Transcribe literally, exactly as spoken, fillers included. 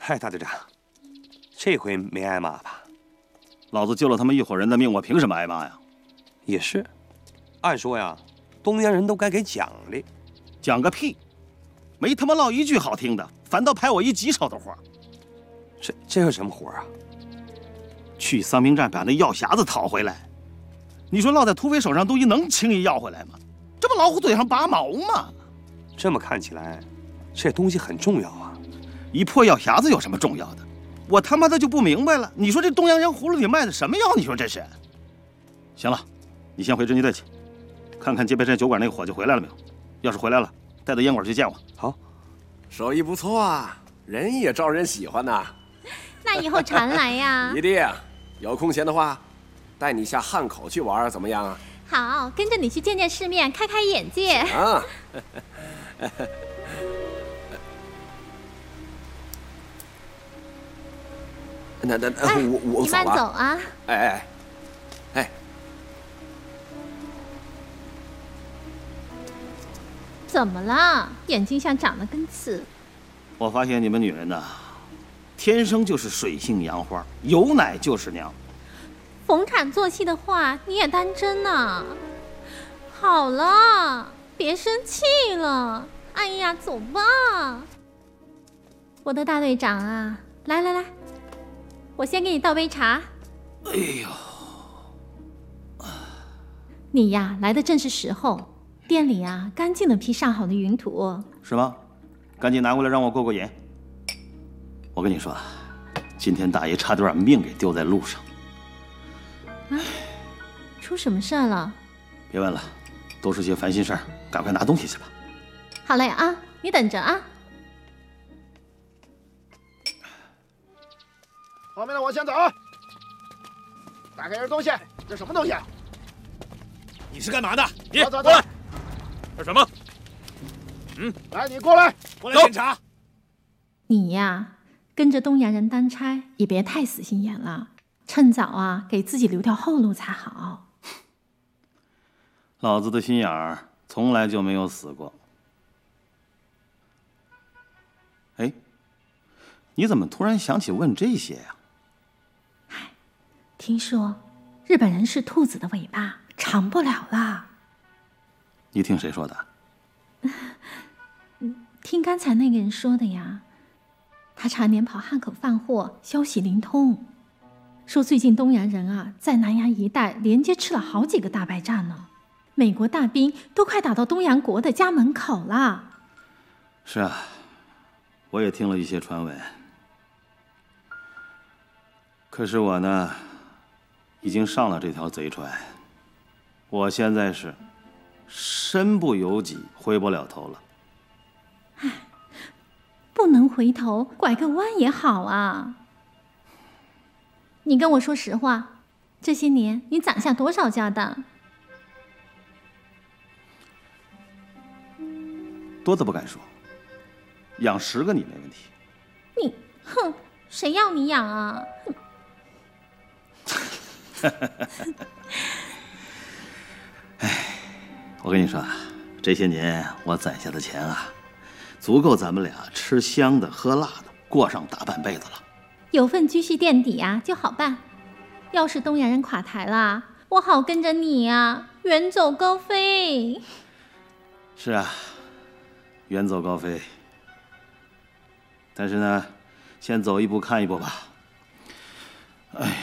嗨，大队长，这回没挨骂吧？ 老子救了他们一伙人的命，我凭什么挨骂呀？ 也是，按说呀，东洋人都该给奖励。 奖个屁！没他妈落一句好听的，反倒派我一棘手的活。 这这是什么活啊？ 去桑兵站把那药匣子讨回来。你说落在土匪手上东西能轻易要回来吗？这不老虎嘴上拔毛吗？ 这么看起来，这东西很重要啊。 一破药匣子有什么重要的？我他妈的就不明白了。你说这东洋人葫芦里卖的什么药？你说这是？行了，你先回侦缉队去，看看界北镇酒馆那个伙计回来了没有。要是回来了，带到烟馆去见我。 好， 手艺不错啊，人也招人喜欢呐。 那以后常来呀。 一定，有空闲的话，带你下汉口去玩，怎么样啊？ 好，跟着你去见见世面，开开眼界。 啊。那那那，我我走了。 你慢走啊。 哎哎哎。 怎么了？眼睛像长了根刺。 我发现你们女人呐，天生就是水性杨花，有奶就是娘。 逢场作戏的话，你也当真呢？好了，别生气了。哎呀，走吧。我的大队长啊，来来来，我先给你倒杯茶。 哎呦， 你呀，来的正是时候。店里啊，刚进了批上好的云土。 是吗？赶紧拿过来让我过过瘾。我跟你说，今天大爷差点把命给丢在路上。 啊，出什么事儿了？ 别问了，都是些烦心事儿，赶快拿东西去吧。 好嘞啊，你等着啊。 后面的我先走。打开这东西，这什么东西？ 你是干嘛的？你走走走。 这什么？嗯， 来，你过来， 过来检查。 你呀，跟着东洋人当差，也别太死心眼了，趁早啊，给自己留条后路才好。 老子的心眼儿从来就没有死过。哎，你怎么突然想起问这些呀？ 唉，听说日本人是兔子的尾巴，长不了了。 你听谁说的？ 听刚才那个人说的呀。他常年跑汉口贩货，消息灵通，说最近东洋人啊，在南洋一带连接吃了好几个大败仗呢，美国大兵都快打到东洋国的家门口了。 是啊，我也听了一些传闻。可是我呢，已经上了这条贼船，我现在是身不由己，回不了头了。 唉，不能回头，拐个弯也好啊。你跟我说实话，这些年你攒下多少家当？ 多的不敢说，养十个你没问题。 你哼，谁要你养啊？ 哎，我跟你说啊，这些年我攒下的钱啊，足够咱们俩吃香的喝辣的，过上大半辈子了。 有份积蓄垫底啊，就好办。要是东洋人垮台了，我好跟着你啊，远走高飞。 是啊，远走高飞。但是呢，先走一步看一步吧。哎。